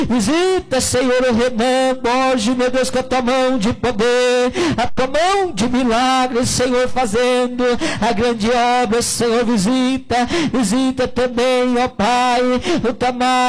Visita, Senhor, o Renan Borges, meu Deus, com a tua mão de poder, a tua mão de milagres, Senhor, fazendo a grande obra, Senhor, visita também, ó Pai, o Tamar,